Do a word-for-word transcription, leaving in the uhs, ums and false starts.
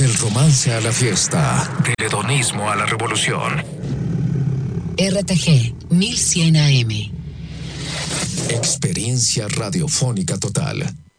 Del romance a la fiesta, del hedonismo a la revolución. R T G mil cien A M. Experiencia radiofónica total.